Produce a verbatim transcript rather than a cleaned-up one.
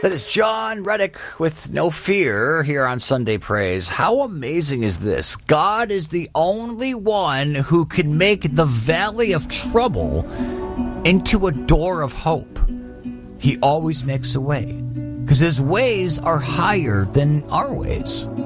That is John Reddick with No Fear here on Sunday Praise. How amazing is this? God is the only one who can make the valley of trouble into a door of hope. He always makes a way because his ways are higher than our ways.